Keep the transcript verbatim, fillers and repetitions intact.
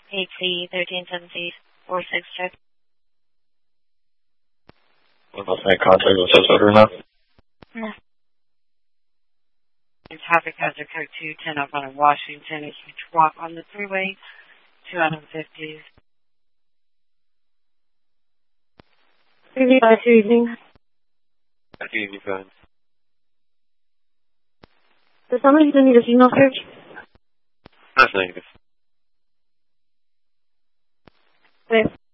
H C thirteen seventy four six check. What about that contact with suspect or not? No. Traffic hazard code two ten up on Washington. A huge walk on the freeway. two out of fifty. thirty-five, good evening. Good evening, friends. Does somebody still need a signal search? That's negative. Okay.